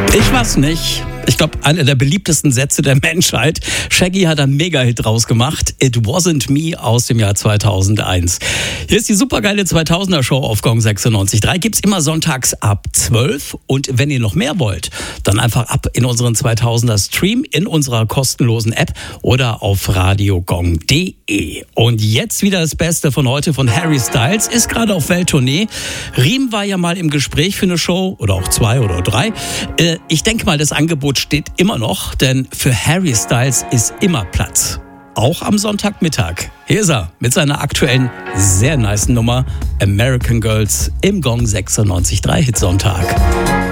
Ich weiß nicht. Ich glaube, einer der beliebtesten Sätze der Menschheit. Shaggy hat einen Mega-Hit draus gemacht. It Wasn't Me aus dem Jahr 2001. Hier ist die supergeile 2000er-Show auf Gong 96.3. Gibt's immer sonntags ab 12. Und wenn ihr noch mehr wollt, dann einfach ab in unseren 2000er-Stream in unserer kostenlosen App oder auf radiogong.de. Und jetzt wieder das Beste von heute von Harry Styles. Ist gerade auf Welttournee. Riem war ja mal im Gespräch für eine Show oder auch 2 oder 3. Ich denke mal, das Angebot steht immer noch, denn für Harry Styles ist immer Platz. Auch am Sonntagmittag. Hier ist er mit seiner aktuellen, sehr nice Nummer American Girls im Gong 96.3 Hitsonntag.